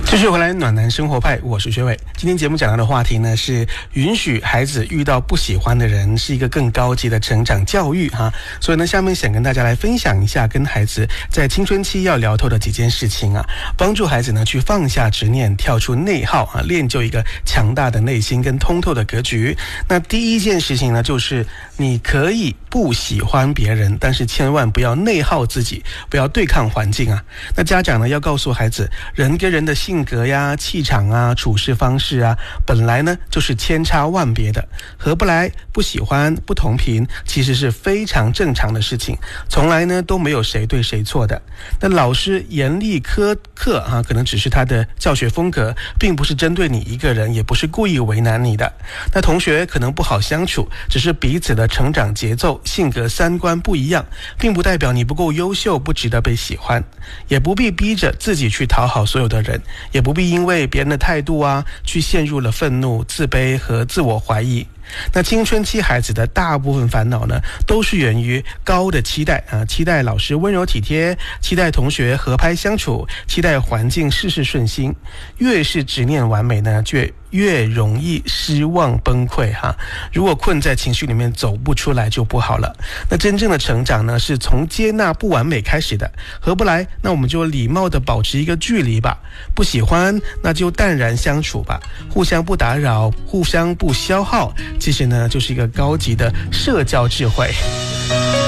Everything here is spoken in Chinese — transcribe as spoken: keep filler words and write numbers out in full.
继续回来暖男生活派，我是学伟。今天节目讲到的话题呢是允许孩子遇到不喜欢的人是一个更高级的成长教育哈，所以呢下面想跟大家来分享一下跟孩子在青春期要聊透的几件事情啊，帮助孩子呢去放下执念，跳出内耗啊，练就一个强大的内心跟通透的格局。那第一件事情呢就是你可以不喜欢别人，但是千万不要内耗自己，不要对抗环境啊。那家长呢要告诉孩子，人跟人的性格呀、气场啊、处事方式啊，本来呢就是千差万别的，合不来、不喜欢、不同频，其实是非常正常的事情，从来呢都没有谁对谁错的。那老师严厉苛刻啊，可能只是他的教学风格，并不是针对你一个人，也不是故意为难你的。那同学可能不好相处，只是彼此的成长节奏、性格、三观不一样，并不代表你不够优秀，不值得被喜欢，也不必逼着自己去讨好所有的人，也不必因为别人的态度啊，去陷入了愤怒、自卑和自我怀疑。那青春期孩子的大部分烦恼呢，都是源于高的期待啊，期待老师温柔体贴，期待同学合拍相处，期待环境事事顺心。越是执念完美呢，就越容易失望崩溃哈。如果困在情绪里面走不出来就不好了。那真正的成长呢，是从接纳不完美开始的。合不来，那我们就礼貌的保持一个距离吧；不喜欢，那就淡然相处吧。互相不打扰，互相不消耗，其实呢，就是一个高级的社交智慧。